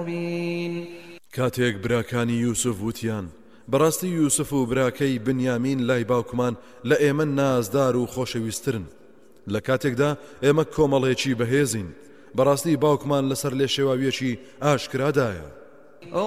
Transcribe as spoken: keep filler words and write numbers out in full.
مبين. کاتێک براکانی یوسف وتیان بەڕاستی یوسف و براکەی بنیامین لای باوکمان لە ئێمە نازدار و خۆشەویستترن، لە کاتێکدا ئێمە کۆمەڵێکی بەهێزین، بەڕاستی باوکمان لەسەر لێشێواویەکی ئاشکرادایە.